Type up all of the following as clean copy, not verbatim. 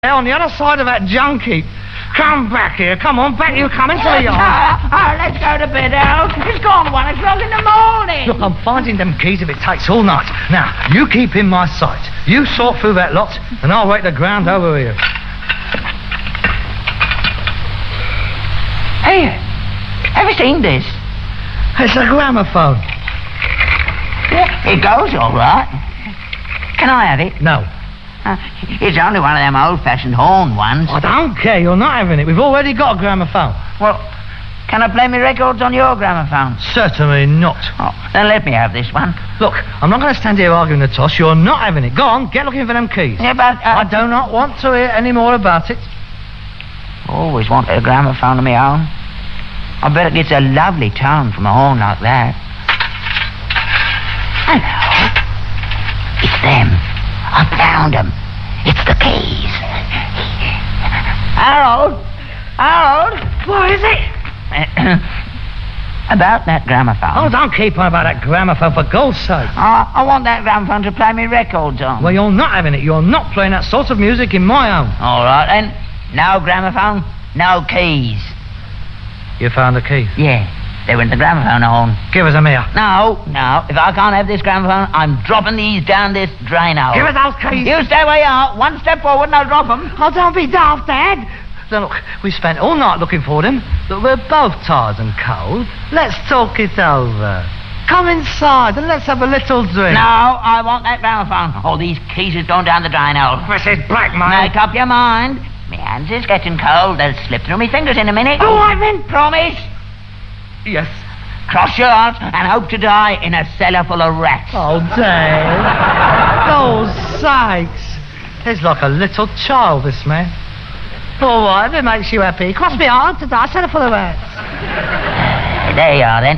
On the other side of that junkie. Come back here. Come on, back you come into the yard. Let's go to bed, Al. It's gone 1 o'clock in the morning. Look, I'm finding them keys if it takes all night. Now, you keep in my sight. You sort through that lot, and I'll rake the ground over here. Hey, have you seen this? It's a gramophone. Yeah, it goes all right. Can I have it? No. It's only one of them old-fashioned horn ones. I don't care. You're not having it. We've already got a gramophone. Well, can I play me records on your gramophone? Certainly not. Oh, then let me have this one. Look, I'm not going to stand here arguing the toss. You're not having it. Go on, get looking for them keys. Yeah, but... I do not want to hear any more about it. Always wanted a gramophone of my own. I bet it gets a lovely tone from a horn like that. Hello. It's them. I found them. It's the keys. Harold! What is it? About that gramophone. Oh, don't keep on about that gramophone, for God's sake. I want that gramophone to play me records on. Well, you're not having it. You're not playing that sort of music in my home. All right, then. No gramophone, no keys. You found the keys? Yeah, they were in the gramophone horn. Give us them here. No. If I can't have this gramophone, I'm dropping these down this drain hole. Give us those keys. You stay where you are. One step forward and I'll drop them. Oh, don't be daft, Dad. Now, look, we spent all night looking for them, but we're both tired and cold. Let's talk it over. Come inside and let's have a little drink. No, I want that gramophone. All these keys is going down the drain hole. Mrs. Blackmore. Make up your mind. My hands is getting cold. They'll slip through my fingers in a minute. Oh, I meant... Promise? Yes. Cross your heart and hope to die in a cellar full of rats. Oh, Dave. Oh, sakes. He's like a little child, this man. All right, if it makes you happy. Cross me heart to die, cellar full of rats. There you are, then.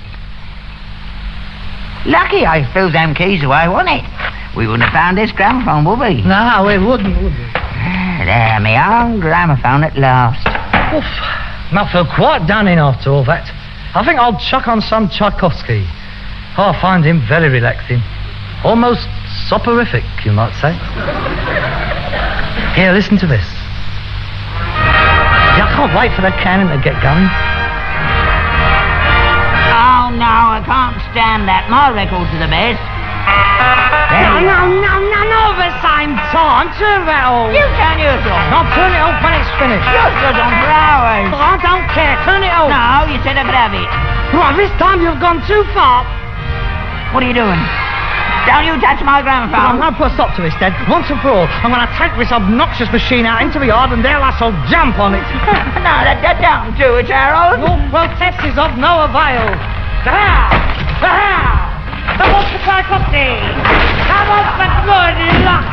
Lucky I threw them keys away, wasn't it? We wouldn't have found this gramophone, would we? No, we wouldn't, would we? There, my own gramophone at last. Oof. I feel quite done in after all that. I think I'll chuck on some Tchaikovsky. I find him very relaxing. Almost soporific, you might say. Here, listen to this. I can't wait for the cannon to get going. Oh, no, I can't stand that. My records are the best. No, the same time. Turn that off. You turn yours off. I'll turn it off when it's finished. Yours goes on for hours. Oh, I don't care. Turn it off. No, you said I could have it. Right, this time you've gone too far. What are you doing? Don't you touch my gramophone. I'm going to put a stop to this, Dad. Once and for all, I'm going to take this obnoxious machine out into the yard and there I shall jump on it. No, that don't do it, Harold. Your protest is of no avail. Come on to Tchaikovsky. Come on for good luck.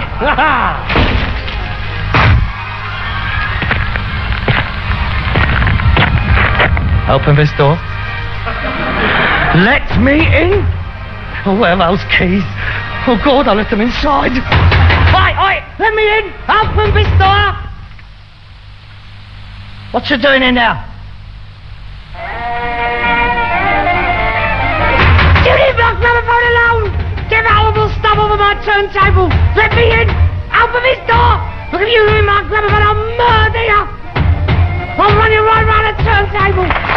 Open this door. Let me in. Oh, where are those keys? Oh, God, I let them inside. Oi, let me in. Open this door. What you doing in there? You leave my gramophone alone. Get that horrible stuff over my turntable. Let me in. Open this door. Look at you in my gramophone. I'll murder you. I'll run you right round the turntable.